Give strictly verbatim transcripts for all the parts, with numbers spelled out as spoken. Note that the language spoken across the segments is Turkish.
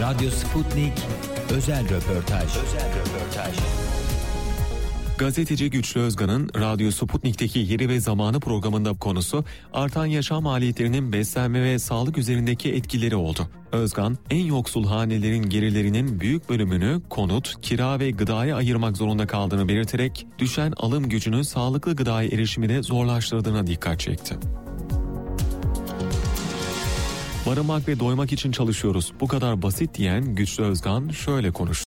Radyo Sputnik özel röportaj. Özel röportaj. Gazeteci Güçlü Özgan'ın Radyo Sputnik'teki Yeri ve Zamanı programında konusu artan yaşam maliyetlerinin beslenme ve sağlık üzerindeki etkileri oldu. Özgan, en yoksul hanelerin gelirlerinin büyük bölümünü konut, kira ve gıdaya ayırmak zorunda kaldığını belirterek düşen alım gücünü sağlıklı gıdaya erişimine zorlaştırdığına dikkat çekti. Barınmak ve doymak için çalışıyoruz. Bu kadar basit diyen Güçlü Özgan şöyle konuştu.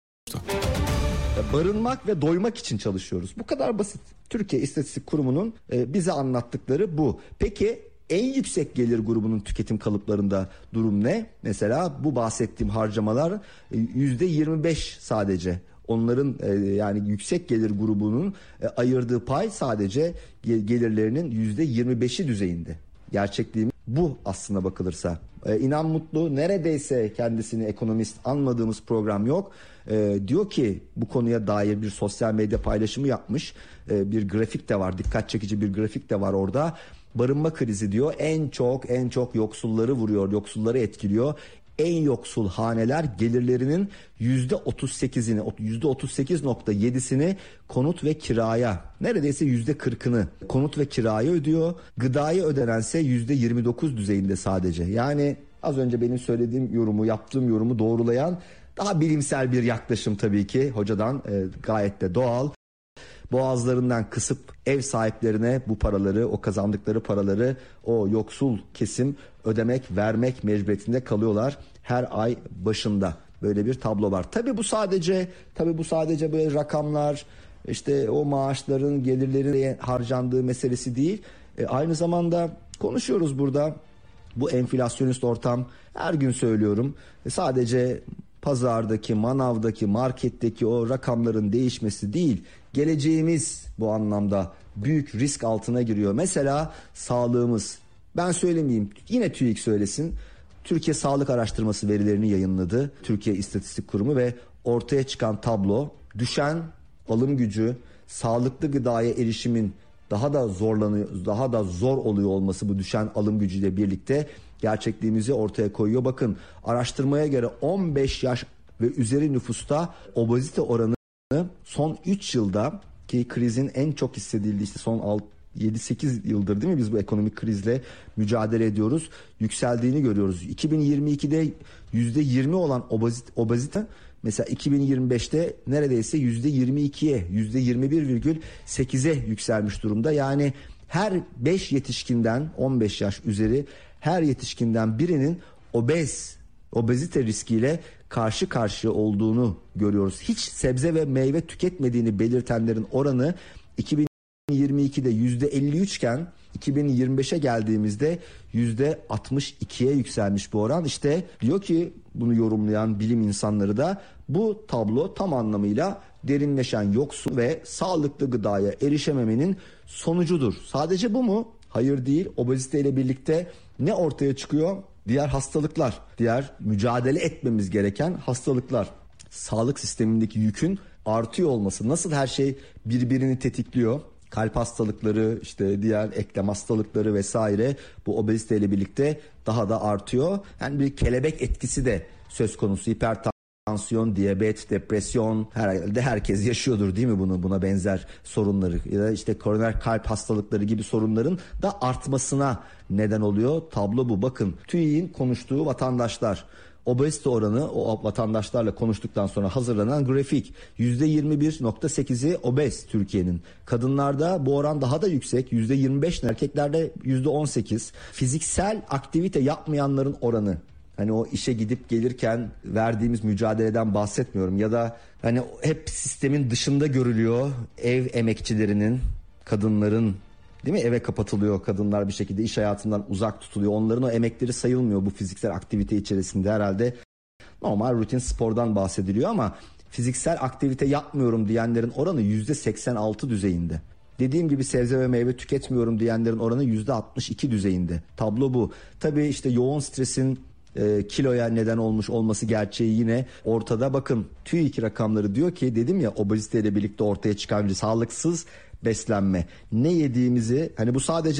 Barınmak ve doymak için çalışıyoruz. Bu kadar basit. Türkiye İstatistik Kurumu'nun e, bize anlattıkları bu. Peki en yüksek gelir grubunun tüketim kalıplarında durum ne? Mesela bu bahsettiğim harcamalar e, yüzde yirmi beş sadece. Onların e, yani yüksek gelir grubunun e, ayırdığı pay sadece gelirlerinin yüzde yirmi beşi düzeyinde. Gerçekliğimiz bu aslına bakılırsa. Ee, İnan Mutlu neredeyse kendisini ekonomist anmadığımız program yok. Ee, diyor ki bu konuya dair bir sosyal medya paylaşımı yapmış. Ee, bir grafik de var, dikkat çekici bir grafik de var orada. Barınma krizi diyor en çok en çok yoksulları vuruyor, yoksulları etkiliyor. En yoksul haneler gelirlerinin yüzde otuz sekizini, yüzde otuz sekiz nokta yedisini konut ve kiraya, neredeyse yüzde kırkını konut ve kiraya ödüyor. Gıdaya ödenense yüzde yirmi dokuz düzeyinde sadece. Yani az önce benim söylediğim yorumu, yaptığım yorumu doğrulayan daha bilimsel bir yaklaşım tabii ki hocadan, e, gayet de doğal. Boğazlarından kısıp ev sahiplerine bu paraları, o kazandıkları paraları o yoksul kesim ödemek, vermek mecburiyetinde kalıyorlar her ay başında. Böyle bir tablo var. Tabii bu sadece tabii bu sadece böyle rakamlar, işte o maaşların, gelirlerin harcandığı meselesi değil. E, aynı zamanda konuşuyoruz burada. Bu enflasyonist ortam, her gün söylüyorum. E, sadece pazardaki, manavdaki, marketteki o rakamların değişmesi değil, geleceğimiz bu anlamda büyük risk altına giriyor. Mesela sağlığımız. Ben söylemeyeyim, yine TÜİK söylesin. Türkiye Sağlık Araştırması verilerini yayınladı Türkiye İstatistik Kurumu ve ortaya çıkan tablo, düşen alım gücü, sağlıklı gıdaya erişimin daha da zorlanıyor, daha da zor oluyor olması bu düşen alım gücüyle birlikte gerçekliğimizi ortaya koyuyor. Bakın, araştırmaya göre on beş yaş ve üzeri nüfusta obezite oranı son üç yılda, ki krizin en çok hissedildiği işte son yedi sekiz yıldır değil mi biz bu ekonomik krizle mücadele ediyoruz, yükseldiğini görüyoruz. iki bin yirmi ikide yüzde yirmi olan obezite, obezite mesela iki bin yirmi beşte neredeyse yüzde yirmi ikiye, yüzde yirmi bir virgül sekize yükselmiş durumda. Yani her beş yetişkinden, on beş yaş üzeri her yetişkinden birinin obez, obezite riskiyle karşı karşıya olduğunu görüyoruz. Hiç sebze ve meyve tüketmediğini belirtenlerin oranı iki bin yirmi ikide yüzde elli üç iken iki bin yirmi beşe geldiğimizde yüzde altmış ikiye yükselmiş bu oran. İşte diyor ki bunu yorumlayan bilim insanları da bu tablo tam anlamıyla derinleşen yoksul ve sağlıklı gıdaya erişememenin sonucudur. Sadece bu mu? Hayır, değil. Obeziteyle birlikte ne ortaya çıkıyor? Diğer hastalıklar, diğer mücadele etmemiz gereken hastalıklar. Sağlık sistemindeki yükün artıyor olması, nasıl her şey birbirini tetikliyor? Kalp hastalıkları, işte diğer eklem hastalıkları vesaire bu obeziteyle birlikte daha da artıyor. Yani bir kelebek etkisi de söz konusu. Hipertansiyon, diyabet, depresyon, herhalde herkes yaşıyordur değil mi bunu, buna benzer sorunları, ya da işte koroner kalp hastalıkları gibi sorunların da artmasına neden oluyor. Tablo bu. Bakın, TÜİK'in konuştuğu vatandaşlar, obezite oranı, o vatandaşlarla konuştuktan sonra hazırlanan grafik, yüzde yirmi bir nokta sekizi obez Türkiye'nin. Kadınlarda bu oran daha da yüksek, yüzde yirmi beş, erkeklerde yüzde on sekiz. Fiziksel aktivite yapmayanların oranı, hani o işe gidip gelirken verdiğimiz mücadeleden bahsetmiyorum, ya da hani hep sistemin dışında görülüyor ev emekçilerinin, kadınların, değil mi, eve kapatılıyor kadınlar, bir şekilde iş hayatından uzak tutuluyor. Onların o emekleri sayılmıyor bu fiziksel aktivite içerisinde. Herhalde normal rutin spordan bahsediliyor ama fiziksel aktivite yapmıyorum diyenlerin oranı yüzde seksen altı düzeyinde. Dediğim gibi sebze ve meyve tüketmiyorum diyenlerin oranı yüzde altmış iki düzeyinde. Tablo bu. Tabii işte yoğun stresin e, kiloya neden olmuş olması gerçeği yine ortada. Bakın, TÜİK rakamları diyor ki, dedim ya, obezite ile birlikte ortaya çıkan bir sağlıksız beslenme. Ne yediğimizi, hani bu sadece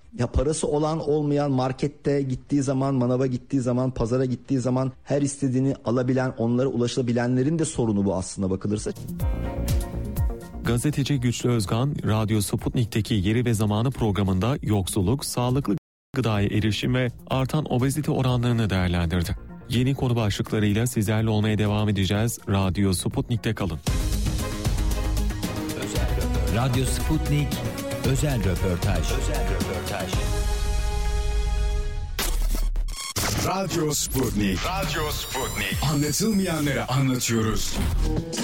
Ya parası olan olmayan, markette gittiği zaman, manava gittiği zaman, pazara gittiği zaman her istediğini alabilen, onlara ulaşabilenlerin de sorunu bu aslında bakılırsa. Gazeteci Güçlü Özgan, Radyo Sputnik'teki Yeri ve Zamanı programında yoksulluk, sağlıklı gıdaya erişim ve artan obezite oranlarını değerlendirdi. Yeni konu başlıklarıyla sizlerle olmaya devam edeceğiz. Radyo Sputnik'te kalın. Radyo Sputnik özel röportaj. Özel röportaj. Radyo Sputnik. Radyo Sputnik. Anlatılmayanları anlatıyoruz.